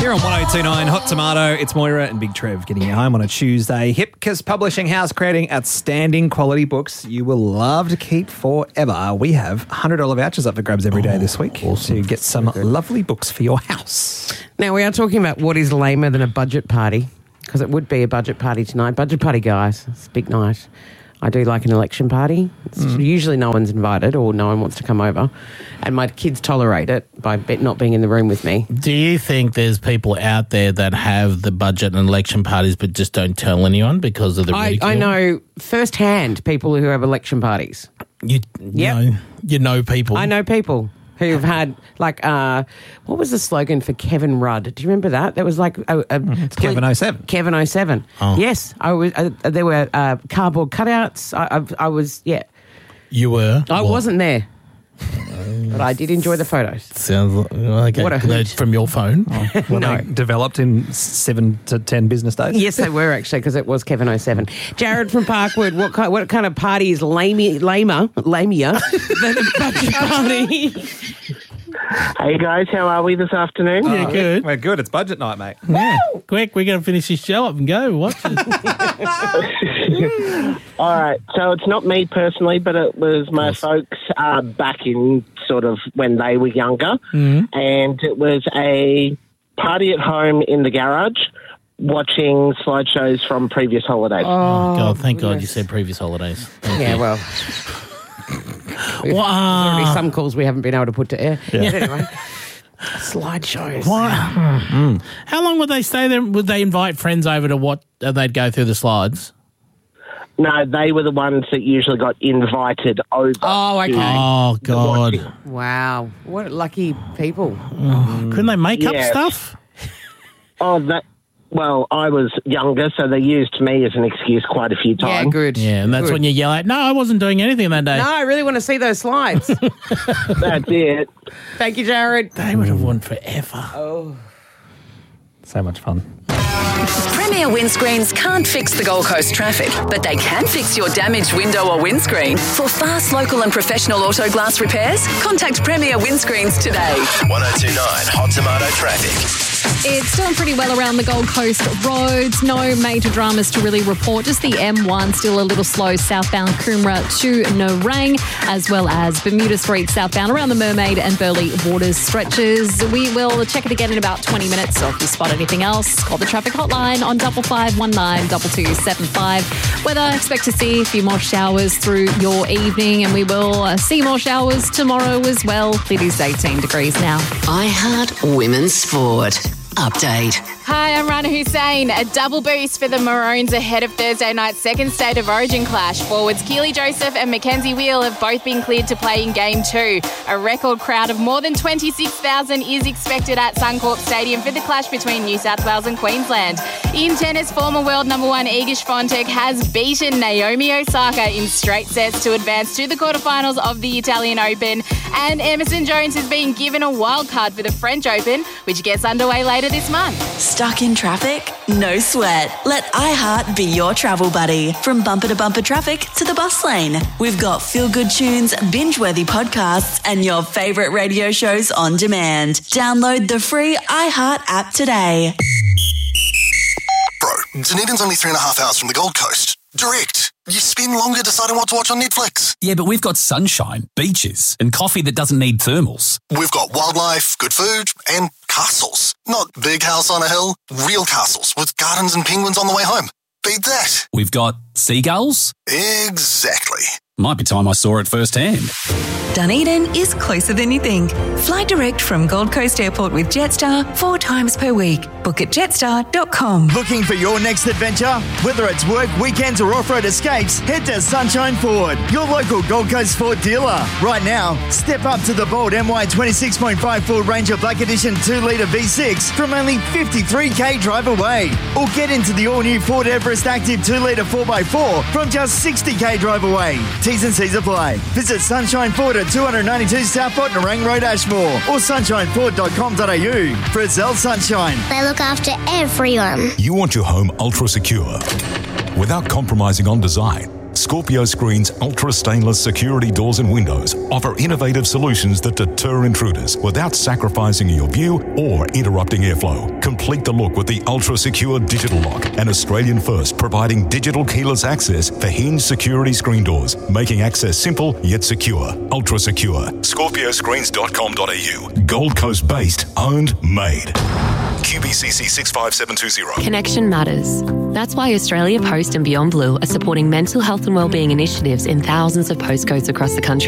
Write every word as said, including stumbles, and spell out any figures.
Here on one oh two point nine Hot Tomato, it's Moira and Big Trev getting you home on a Tuesday. Hipkiss Publishing House creating outstanding quality books you will love to keep forever. We have one hundred dollars vouchers up for grabs every day oh, this week awesome. to get some lovely books for your house. Now, we are talking about what is lamer than a budget party, because it would be a budget party tonight. Budget party, guys. It's a big night. I do like an election party. It's mm. Usually no one's invited or no one wants to come over. And my kids tolerate it by not being in the room with me. Do you think there's people out there that have the budget and election parties but just don't tell anyone because of the ridicule? I, I know firsthand people who have election parties. You, yep. know, you know people. I know people who've had, like, uh, what was the slogan for Kevin Rudd? Do you remember that? That was like a, a it's Kevin oh seven. Kevin oh seven. Oh. Yes, I was. Uh, there were uh, cardboard cutouts. I, I, I was. Yeah. You were. I what? wasn't there, but I did enjoy the photos. Sounds like what a hoot. From your phone. Oh, were no. they developed in seven to ten business days? Yes, they were actually, because it was Kevin oh seven. Jared from Parkwood, what kind, what kind of party is lame, lamer, lamier than a budget party? Hey guys, how are we this afternoon? Yeah, oh, good. We're good. It's budget night, mate. Yeah. Quick, we're going to finish this show up and go. Watch it. All right, so it's not me personally, but it was my folks uh, back in sort of when they were younger, mm-hmm. and it was a party at home in the garage watching slideshows from previous holidays. Oh, oh God, thank goodness. God you said previous holidays. Thank yeah, you. well... Wow. There's already some calls we haven't been able to put to air. Yeah. Anyway, slideshows. Wow. Mm. How long would they stay there? Would they invite friends over to what? Uh, they'd go through the slides? No, they were the ones that usually got invited over. Oh, okay. Oh, God. Wow. What lucky people. Oh, couldn't they make yeah. up stuff? Oh, that... Well, I was younger, so they used me as an excuse quite a few times. Yeah, good. Yeah, and that's good. when you yell out, no, I wasn't doing anything that day. No, I really want to see those slides. That's it. Thank you, Jared. They would have won forever. Oh. So much fun. Premier Windscreens can't fix the Gold Coast traffic, but they can fix your damaged window or windscreen. For fast, local and professional auto glass repairs, contact Premier Windscreens today. one oh two point nine Hot Tomato Traffic. It's doing pretty well around the Gold Coast roads. No major dramas to really report. Just the M one still a little slow southbound Coomera to Nerang, as well as Bermuda Street southbound around the Mermaid and Burleigh Waters stretches. We will check it again in about twenty minutes. So if you spot anything else, call the traffic hotline on double five one nine two two seven five. Weather, expect to see a few more showers through your evening, and we will uh, see more showers tomorrow as well. It is eighteen degrees now. iHeart Women's Sport. Update. Hi, I'm Rana Hussein. A double boost for the Maroons ahead of Thursday night's second State of Origin clash. Forwards Keely Joseph and Mackenzie Wheel have both been cleared to play in Game two. A record crowd of more than twenty-six thousand is expected at Suncorp Stadium for the clash between New South Wales and Queensland. In tennis, former world number one Iga Swiatek has beaten Naomi Osaka in straight sets to advance to the quarterfinals of the Italian Open. And Emerson Jones has been given a wild card for the French Open, which gets underway later this month. Stuck in traffic? No sweat. Let iHeart be your travel buddy. From bumper to bumper traffic to the bus lane. We've got feel-good tunes, binge-worthy podcasts, and your favourite radio shows on demand. Download the free iHeart app today. Bro, Dunedin's only three and a half hours from the Gold Coast. Direct. You spend longer deciding what to watch on Netflix. Yeah, but we've got sunshine, beaches, and coffee that doesn't need thermals. We've got wildlife, good food, and castles. Not big house on a hill, real castles with gardens and penguins on the way home. Beat that. We've got seagulls. Exactly. Might be time I saw it firsthand. Dunedin is closer than you think. Fly direct from Gold Coast Airport with Jetstar four times per week. Book at jetstar dot com. Looking for your next adventure? Whether it's work, weekends or off-road escapes, head to Sunshine Ford, your local Gold Coast Ford dealer. Right now, step up to the bold M Y twenty-six point five Ford Ranger Black Edition two litre V six from only fifty-three k drive away. Or get into the all-new Ford Everest Active two litre four by four from just sixty k drive away. T's and C's apply. Visit Sunshine Ford at two ninety-two South Bot Nerang Road, Ashmore, or sunshine ford dot com dot a u. Frizzell Sunshine. They look after everyone. You want your home ultra secure without compromising on design. Scorpio Screens ultra stainless security doors and windows offer innovative solutions that deter intruders without sacrificing your view or interrupting airflow. Complete the look with the ultra secure digital lock, an Australian first providing digital keyless access for hinge security screen doors, making access simple yet secure. Ultra secure. scorpio screens dot com dot a u. Gold Coast based, owned, made. Q B C C six five seven two zero. Connection matters. That's why Australia Post and Beyond Blue are supporting mental health and wellbeing initiatives in thousands of postcodes across the country.